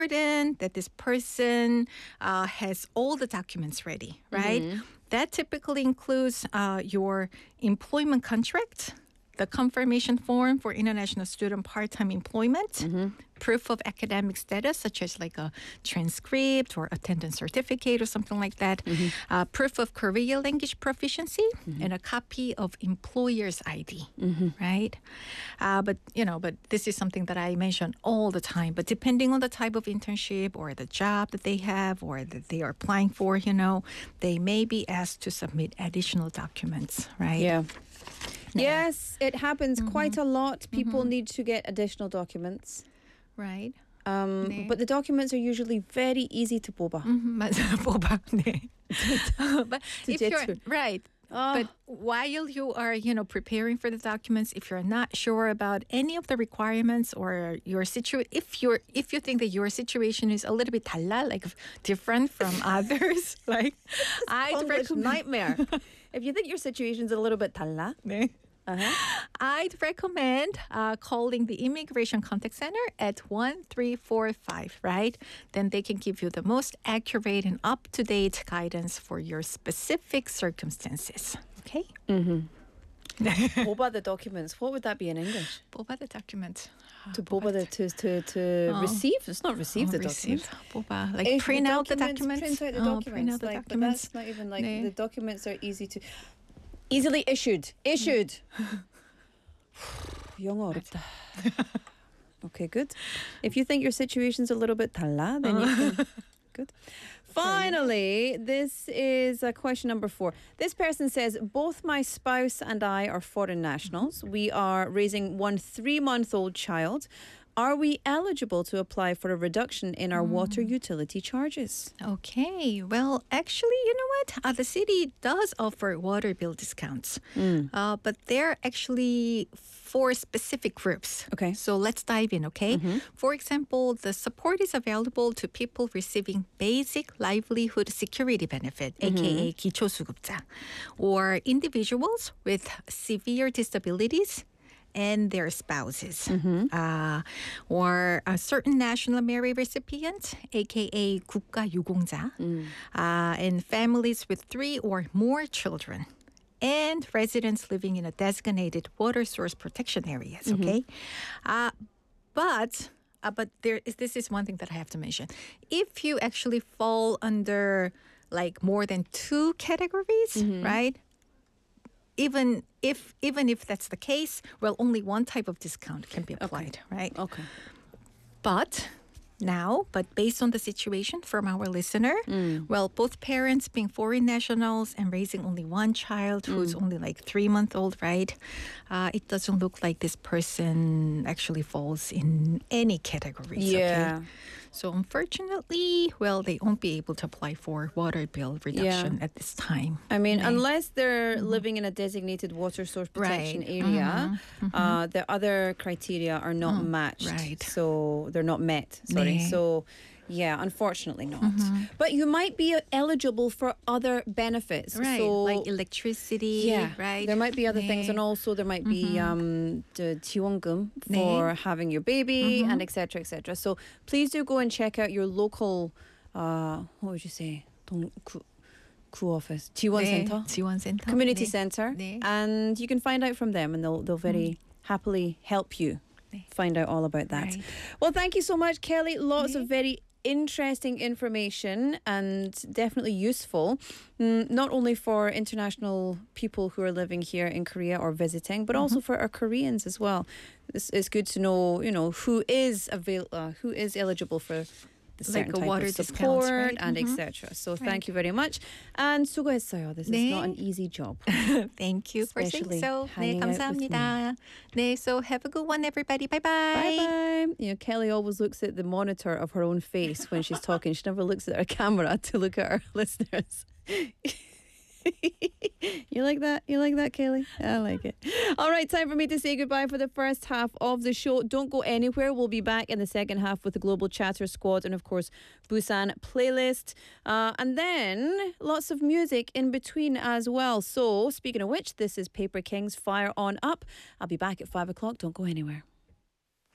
certain that this person has all the documents ready, right? That typically includes your employment contract, the confirmation form for international student part-time employment, proof of academic status, such as like a transcript or attendance certificate or something like that, proof of Korean language proficiency, and a copy of employer's ID, right? But this is something that I mention all the time. But depending on the type of internship or the job that they have or that they are applying for, they may be asked to submit additional documents, right? Yeah. Yes, it happens quite a lot. People need to get additional documents. Right. But the documents are usually very easy to 뽑아. 맞아, 뽑아. 네. But if you're 제출. right. But while you are, preparing for the documents, if you're not sure about any of the requirements or your if you think that your situation is a little bit 달라, like different from others, like I'd recommend nightmare. If you think your situation's a little bit 달라, 네. I'd recommend calling the Immigration Contact Center at 1345, right? Then they can give you the most accurate and up-to-date guidance for your specific circumstances. Okay? 뽑아 the documents. What would that be in English? 뽑아 the document. To receive? It's not receive the document. 뽑아. Like print out the documents. Print out the documents. Print out the But documents. that's not even like 네. the documents are easily issued. 영어 어렵다. Okay, good. If you think your situation's a little bit 달라, then you can. Good. Finally, this is question number 4. This person says, both my spouse and I are foreign nationals. We are raising one 3-month-old child. Are we eligible to apply for a reduction in our water utility charges? Okay. Well, actually, you know what? The city does offer water bill discounts. But they're actually for specific groups. Okay. So let's dive in, okay? For example, the support is available to people receiving basic livelihood security benefit, aka 기초수급자, or individuals with severe disabilities and their spouses, or a certain national merit recipient, aka 국가유공자, and families with 3 or more children, and residents living in a designated water source protection areas. Okay, but this is one thing that I have to mention. If you actually fall under like more than 2 categories, right? Even if that's the case, well, only one type of discount can be applied, right? Okay. But based on the situation from our listener, well, both parents being foreign nationals and raising only one child who's only like 3-month-old, right? It doesn't look like this person actually falls in any categories. Yeah. Okay? So unfortunately, well, they won't be able to apply for water bill reduction at this time. I mean, unless they're living in a designated water source protection area, the other criteria are not matched. Right. So they're not met. Sorry. 네. So, yeah, unfortunately not. But you might be eligible for other benefits. Right, So, like electricity, right? There might be other things, and also there might be the 지원금 for having your baby and etc. etc. So please do go and check out your local, what would you say, 구 office, 지원센터, 지원센터, community 네. center, 네. and you can find out from them, and they'll very happily help you find out all about that. Right. Well, thank you so much, Kelly. Lots of very interesting information and definitely useful, not only for international people who are living here in Korea or visiting, but also for our Koreans as well. It's good to know, who is eligible for the certain like a type water of discounts, support right? and etc. So thank you very much. And 수고했어요. This is not an easy job. Thank you for saying Especially so. 네, hanging out with 감사합니다. 네, so have a good one, everybody. Bye-bye. Bye-bye. Kelly always looks at the monitor of her own face when she's talking. She never looks at her camera to look at our listeners. You like that? You like that, Kelly? I like it. All right, time for me to say goodbye for the first half of the show. Don't go anywhere. We'll be back in the second half with the Global Chatter Squad and, of course, Busan playlist. And then lots of music in between as well. So, speaking of which, this is Paper Kings, Fire On Up. I'll be back at 5 o'clock. Don't go anywhere.